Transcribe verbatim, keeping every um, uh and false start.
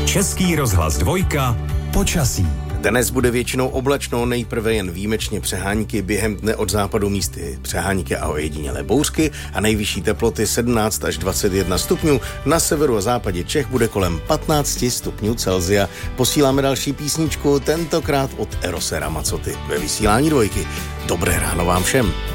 Český rozhlas dvojka. Počasí. Dnes bude většinou oblačno, nejprve jen výjimečně přehánky, během dne od západu místy přehánky a ojedinělé bouřky a nejvyšší teploty sedmnáct až dvacet jedna stupňů. Na severu a západě Čech bude kolem patnáct stupňů Celsia. Posíláme další písničku, tentokrát od Erose Ramazzotti ve vysílání dvojky. Dobré ráno vám všem.